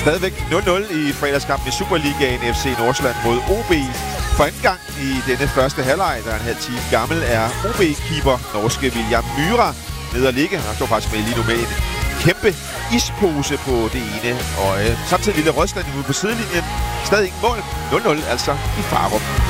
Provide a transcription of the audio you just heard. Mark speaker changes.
Speaker 1: Stadigvæk 0-0 i fredagskampen i Superligaen. FC Nordsjælland mod OB. For anden gang i denne første halvleg, der er en halv time gammel, er OB-keeper norske William Myhra nede at ligge. Han står faktisk med lige nu med en kæmpe ispose på det ene øje. Samtidig lille Røsland ude på sidelinjen. Stadig ikke mål. 0-0 altså i Farum.